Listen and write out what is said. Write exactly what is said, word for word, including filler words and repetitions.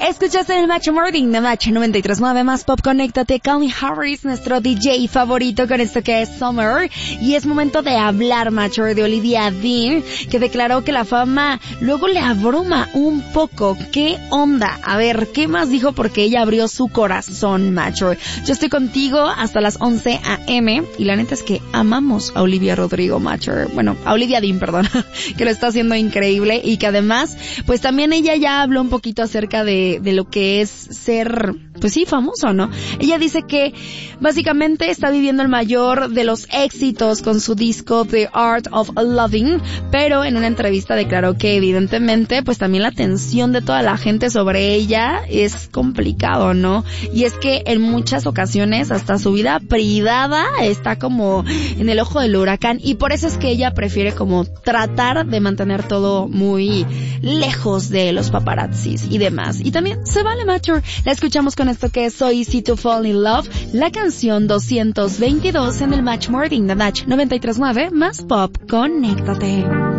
Escuchaste en el Match Morning de Match noventa y tres punto nueve más Pop. Conéctate, Calvin Harris, nuestro D J favorito con esto que es Summer. Y es momento de hablar, Match, de Olivia Dean, que declaró que la fama luego le abruma un poco. ¿Qué onda? A ver, ¿qué más dijo? Porque ella abrió su corazón, Match. Yo estoy contigo hasta las once a eme y la neta es que amamos a Olivia Rodrigo, Match. Bueno, a Olivia Dean, perdón, que lo está haciendo increíble y que además, pues también ella ya habló un poquito acerca de, de lo que es ser, pues sí, famoso, ¿no? Ella dice que básicamente está viviendo el mayor de los éxitos con su disco The Art of Loving, pero en una entrevista declaró que evidentemente pues también la atención de toda la gente sobre ella es complicado, ¿no? Y es que en muchas ocasiones hasta su vida privada está como en el ojo del huracán y por eso es que ella prefiere como tratar de mantener todo muy lejos de los paparazzis y demás. Y también se vale, Mature. La escuchamos con esto que es So Easy to Fall in Love, la canción doscientos veintidós en el Match Morning de Match noventa y tres punto nueve más Pop. Conéctate.